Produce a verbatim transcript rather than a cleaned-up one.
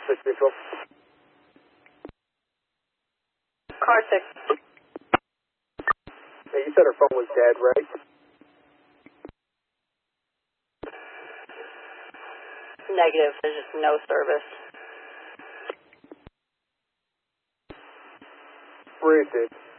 six Mutual. Car six. Hey, you said her phone was dead, right? Negative. There's just no service. Where is it?